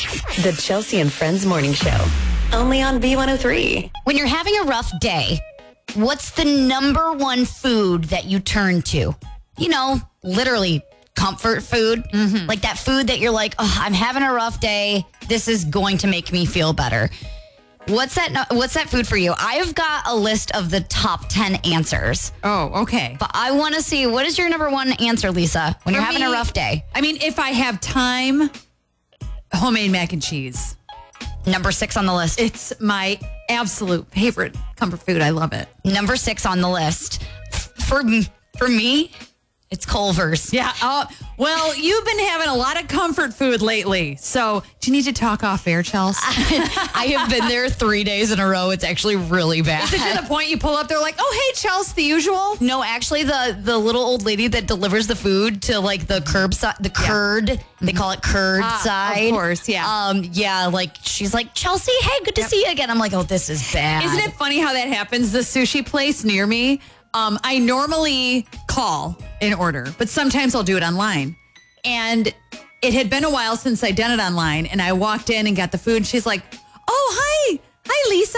The Chelsea and Friends Morning Show. Only on B103. When you're having a rough day, what's the number one food that you turn to? You know, literally comfort food. Like that food that you're like, oh, I'm having a rough day. This is going to make me feel better. What's that food for you? I've got a list of the top 10 answers. Oh, okay. But I want to see, what is your number one answer, Lisa, when you're having a rough day? I mean, if I have time, homemade mac and cheese. Number 6 on the list. It's my absolute favorite comfort food. I love it. Number 6 on the list. For me, it's Culver's. Yeah. Well, you've been having a lot of comfort food lately. So do you need to talk off air, Chelsea? I have been there 3 days in a row. It's actually really bad. Is it to the point you pull up, they're like, oh, hey, Chelsea, the usual? No, actually, the little old lady that delivers the food to like the curbside, the curd, they call it curd side. Of course, yeah. Yeah, like she's like, Chelsea, hey, good to see you again. I'm like, oh, this is bad. Isn't it funny how that happens? The sushi place near me, I normally call and order, but sometimes I'll do it online. And it had been a while since I'd done it online, and I walked in and got the food, and she's like, oh, hi, Lisa.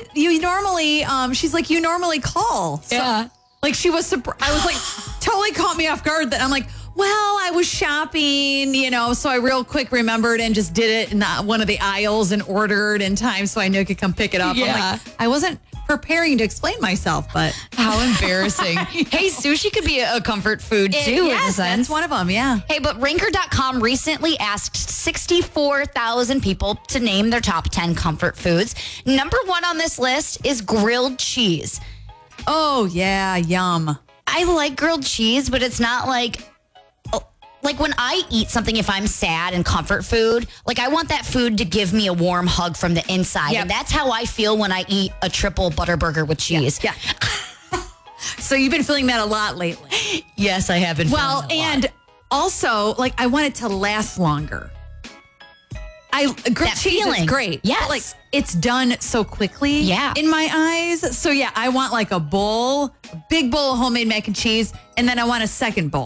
She's like, you normally call. So, Yeah. like she was surprised. I was like, totally caught me off guard that I'm like, well, I was shopping, so I real quick remembered and just did it in one of the aisles and ordered in time so I knew I could come pick it up. Yeah. I'm like, I wasn't preparing to explain myself, but How embarrassing. Hey, sushi could be a comfort food too, in a yes, sense. that's one of them, yeah. Hey, but Ranker.com recently asked 64,000 people to name their top 10 comfort foods. Number 1 on this list is grilled cheese. Oh, yeah, yum. I like grilled cheese, but it's not like when I eat something, if I'm sad and comfort food, like I want that food to give me a warm hug from the inside. Yep. And that's how I feel when I eat a triple butter burger with cheese. Yeah. So you've been feeling that a lot lately. Yes, I have been feeling that a lot. And also, like, I want it to last longer. Grilled cheese feeling. is great. Yes. But, like, it's done so quickly. Yeah. In my eyes. So yeah, I want like a big bowl of homemade mac and cheese, and then I want a second bowl.